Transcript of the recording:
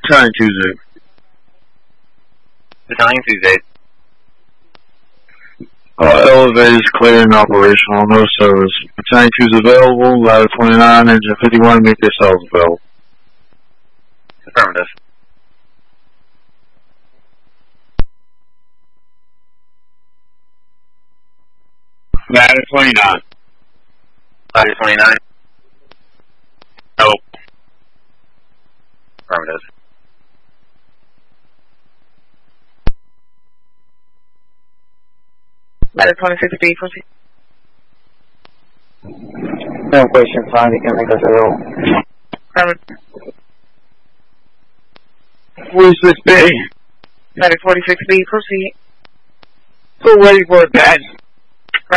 Battalion Tuesday. Battalion Tuesday. Elevators clear and operational, no service. Battalion 2 is available, ladder 29, engine 51, make yourselves available. Affirmative. Ladder 29. Ladder 29. No. Affirmative. Ladder 26B, proceed. No question, 5, you can make us available. Affirmative. 46B. Ladder 46B, proceed. Still waiting for a badge.